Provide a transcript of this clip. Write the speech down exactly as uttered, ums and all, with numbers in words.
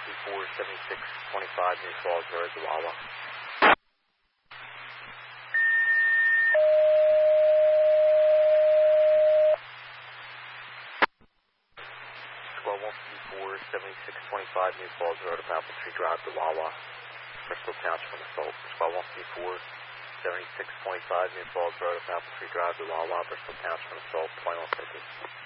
four, seventy-six twenty-five, New Falls Road, the Wawa. Squad one fifty-four, seventy-six twenty-five, New Falls Road, Apple Tree Drive, the Wawa. Bristol Township on assault. Squad one fifty-four, seventy-six twenty-five, New Falls Road, Apple Tree Drive, the Wawa. Bristol Township on assault, twenty-one fifty.